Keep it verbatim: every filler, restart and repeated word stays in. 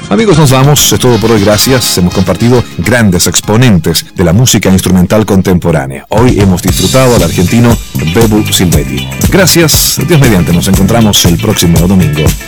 Amigos, nos vamos. Es todo por hoy. Gracias. Hemos compartido grandes exponentes de la música instrumental contemporánea. Hoy hemos disfrutado al argentino Bebu Silvetti. Gracias. Dios mediante. Nos encontramos el próximo domingo.